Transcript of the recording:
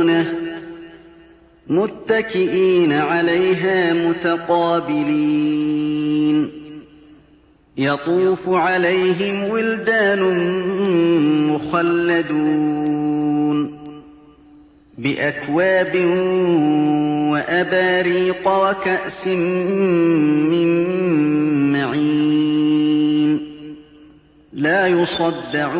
يَشْرَبُونَهُ مُتَّكِئِينَ عَلَيْهَا مُتَقَابِلِينَ يَطُوفُ عَلَيْهِمْ وِلْدَانٌ مُّخَلَّدُونَ بِأَكْوَابٍ وَأَبَارِيقَ وَكَأْسٍ مِّن مَّعِينٍ